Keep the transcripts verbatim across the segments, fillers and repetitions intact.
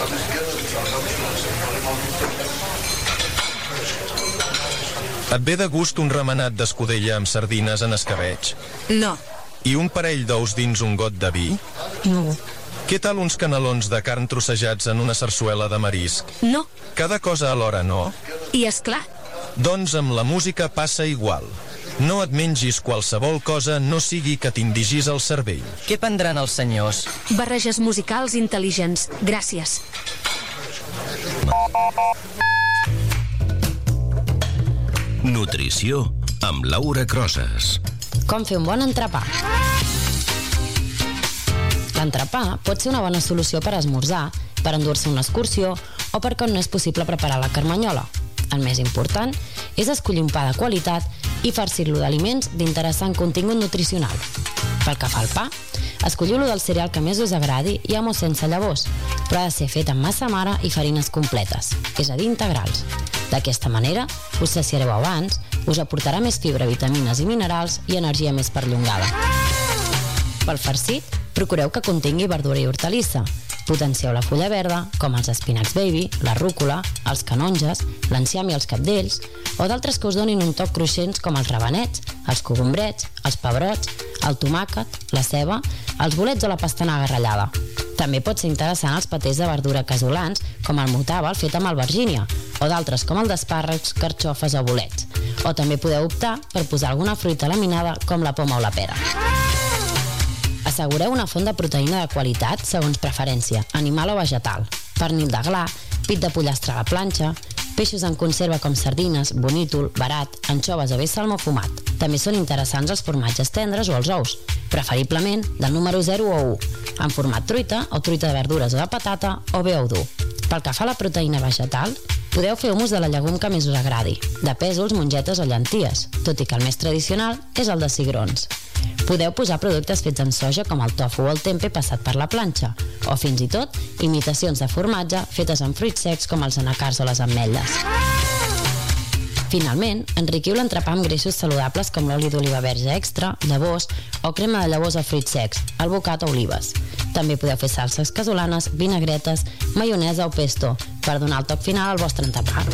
Et ve de gust un remenat d'escudella amb sardines en escabeig? No. I un parell d'ous dins un got de vi? No. Què tal uns canelons de carn trossejats en una sarsuela de marisc? No. Cada cosa alhora, no? I és clar. Doncs amb la música passa igual. No et mengis qualsevol cosa no sigui que t'indigis el cervell. Què prendran els senyors? Barreges musicals intel·ligents. Gràcies. Nutrició amb Laura Crosas. Com fer un bon entrepà. L'entrepà pot ser una bona solució per esmorzar, per endur-se una excursió o per quan no és possible preparar la carmanyola. El més important és escollir un pa de qualitat i farcir-lo d'aliments d'interessant contingut nutricional. Pel que fa al pa, escolliu-lo del cereal que més us agradi i amb o sense llavors, però ha de ser fet amb massa mare i farines completes, és a dir, integrals. D'aquesta manera, us saciareu abans, us aportarà més fibra, vitamines i minerals i energia més perllongada. Pel farcit, procureu que contingui verdura i hortalissa. Potencieu la fulla verda, com els espinacs baby, la rúcula, els canonges, l'enciam i els cabdells, o d'altres que us donin un toc cruixents com els rabanets, els cogombrets, els pebrots, el tomàquet, la ceba, els bolets o la pastanaga ratllada. També pot ser interessant els patés de verdura casolans, com el motàbal fet amb albergínia, o d'altres com el d'espàrrecs, carxofes o bolets. O també podeu optar per posar alguna fruita laminada, com la poma o la pera. Assegureu una font de proteïna de qualitat segons preferència, animal o vegetal. Pernil de gla, pit de pollastre a la planxa, peixos en conserva com sardines, bonítol, barat, anxoves o bé salmó fumat. També són interessants els formatges tendres o els ous, preferiblement del número zero o u, en format truita o truita de verdures o de patata o bé ou dur. Pel que fa a la proteïna vegetal, podeu fer hummus de la llegum que més us agradi, de pèsols, mongetes o llenties, tot i que el més tradicional és el de cigrons. Podeu posar productes fets amb soja com el tofu o el tempeh passat per la planxa, o fins i tot imitacions de formatge fetes amb fruits secs com els anacards o les ametlles. Finalment, enriquiu l'entrepà amb greixos saludables com l'oli d'oliva verge extra, llavors o crema de llavors o fruits secs, alvocat o olives. També podeu fer salses casolanes, vinagretes, maionesa o pesto per donar el toc final al vostre entrepà.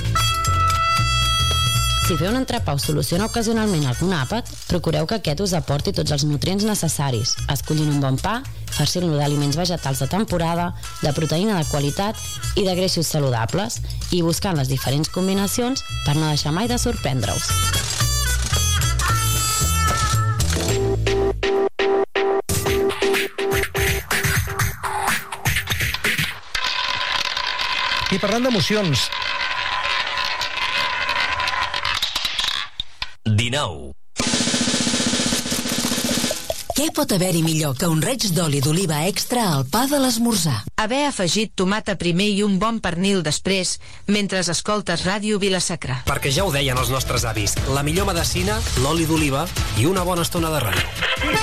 Si feu un entrepà us soluciona ocasionalment algun àpat, procureu que aquest us aporti tots els nutrients necessaris, escollint un bon pa, farcint-lo d'aliments vegetals de temporada, de proteïna de qualitat i de greixos saludables, i buscant les diferents combinacions per no deixar mai de sorprendre-us. I parlant d'emocions, dinou. Què pot haver-hi millor que un raig d'oli d'oliva extra al pa de l'esmorzar? Haver afegit tomata primer i un bon pernil després, mentre escoltes Ràdio Vila-sacra. Perquè ja ho deien els nostres avis, la millor medecina, l'oli d'oliva i una bona estona de ràdio.